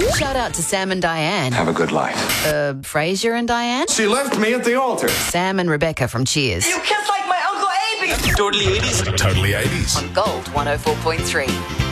Shout out to Sam and Diane. Have a good life. Frasier and Diane? She left me at the altar. Sam and Rebecca from Cheers. You kiss like my Uncle Aby. Totally 80s. Totally 80s. On Gold 104.3.